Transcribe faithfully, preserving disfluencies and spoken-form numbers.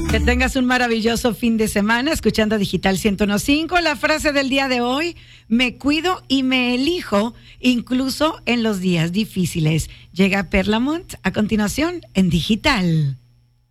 Que tengas un maravilloso fin de semana escuchando Digital ciento uno punto cinco. La frase del día de hoy: me cuido y me elijo incluso en los días difíciles. Llega Perlamont a continuación en Digital.